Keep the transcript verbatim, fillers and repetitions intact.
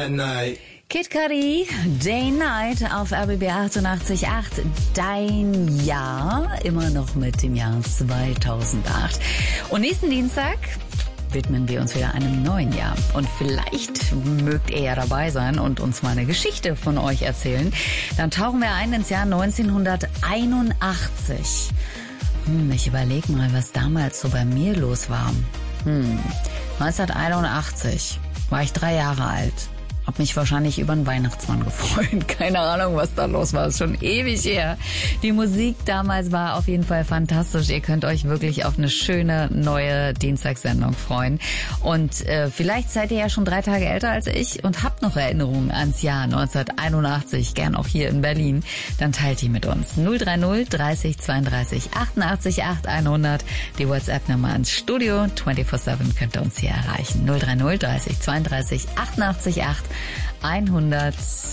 at night. Kid Cudi, Day Night auf R B B achtundachtzig Komma acht. Dein Jahr, immer noch mit dem Jahr zweitausendacht. Und nächsten Dienstag widmen wir uns wieder einem neuen Jahr. Und vielleicht mögt ihr ja dabei sein und uns mal eine Geschichte von euch erzählen. Dann tauchen wir ein ins Jahr neunzehnhunderteinundachtzig. Hm, ich überlege mal, was damals so bei mir los war. Hm, neunzehnhunderteinundachtzig war ich drei Jahre alt. Hab mich wahrscheinlich über den Weihnachtsmann gefreut. Keine Ahnung, was da los war. Ist schon ewig her. Die Musik damals war auf jeden Fall fantastisch. Ihr könnt euch wirklich auf eine schöne neue Dienstagssendung freuen. Und äh, vielleicht seid ihr ja schon drei Tage älter als ich und habt noch Erinnerungen ans Jahr neunzehnhunderteinundachtzig, gern auch hier in Berlin. Dann teilt die mit uns. null drei null dreißig zweiunddreißig achtundachtzig acht hundert. Die WhatsApp-Nummer ins Studio. vierundzwanzig sieben könnt ihr uns hier erreichen. null drei null dreißig zweiunddreißig achtundachtzig acht hundert.